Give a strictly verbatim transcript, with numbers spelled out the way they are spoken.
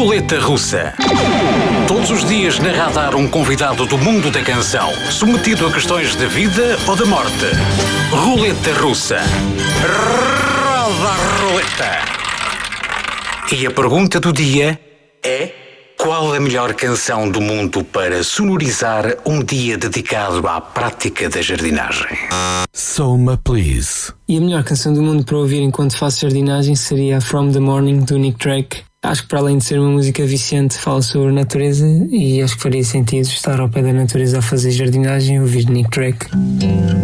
Roleta Russa. Todos os dias na Radar um convidado do mundo da canção, submetido a questões de vida ou de morte. Roleta Russa. Roda a roleta. E a pergunta do dia é: qual a melhor canção do mundo para sonorizar um dia dedicado à prática da jardinagem? Soma, please. E a melhor canção do mundo para ouvir enquanto faço jardinagem seria a From the Morning, do Nick Drake. Acho que, para além de ser uma música viciante, fala sobre a natureza e acho que faria sentido estar ao pé da natureza a fazer jardinagem e ouvir Nick Drake.